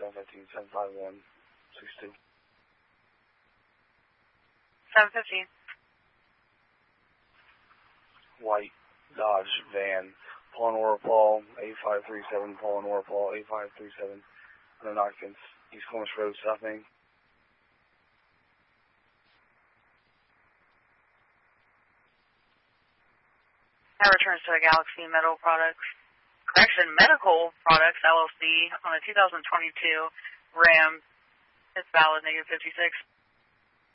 715, 751, 62. 715. White Dodge van, Paul and Aurora Paul, 8537, Paul and Aurora Paul, 8537, under occupants, East Columbus Road, South Main. That returns to a Galaxy Medical Products. Correction, Medical Products, LLC, on a 2022 Ram. It's valid, -56.